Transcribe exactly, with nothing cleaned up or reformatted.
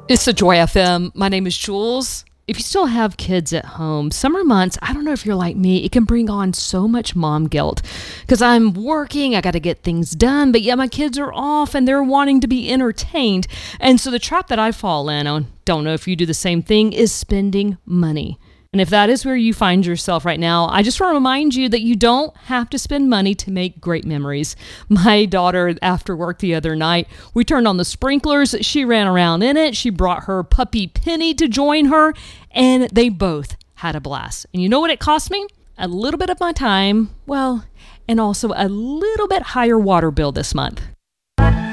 It's the Joy F M. My name is Jules. If you still have kids at home, summer months, I don't know if you're like me, it can bring on so much mom guilt because I'm working, I got to get things done, but yeah, my kids are off and they're wanting to be entertained. And so the trap that I fall in, I don't know if you do the same thing, is spending money. And if that is where you find yourself right now, I just want to remind you that you don't have to spend money to make great memories. My daughter, after work the other night, we turned on the sprinklers. She ran around in it. She brought her puppy Penny to join her, and they both had a blast. And you know what it cost me? A little bit of my time, well, and also a little bit higher water bill this month.